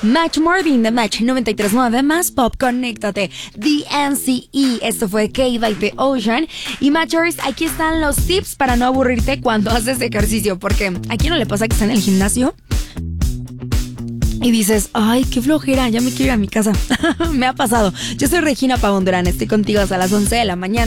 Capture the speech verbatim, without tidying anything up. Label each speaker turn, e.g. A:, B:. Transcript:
A: Match Marvin de Match noventa y tres punto nueve más Pop, conéctate. D N C E, esto fue K by The Ocean. Y Matchers, aquí están los tips para no aburrirte cuando haces ejercicio, porque ¿a quién no le pasa que está en el gimnasio y dices, ay, qué flojera, ya me quiero ir a mi casa? Me ha pasado. Yo soy Regina Pavón Durán, estoy contigo hasta las once de la mañana.